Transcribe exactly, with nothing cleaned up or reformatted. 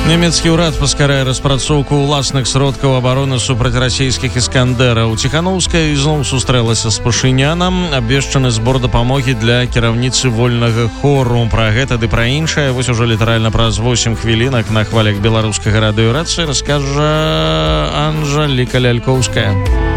Нямецкі ўрад паскарае распрацоўку ўласных сродкаў абароны супраць расійскіх іскандэраў. Ціханаўская ізноў сустрэлася з Пашынянам. Абвешчаны збор дапамогі для кіраўніцы вольнага хору. Пра гэта ды пра іншае вось ужо літаральна праз восем хвілінак на хвалях беларускага радыёрацыі раскажа Анжаліка Лялькоўская.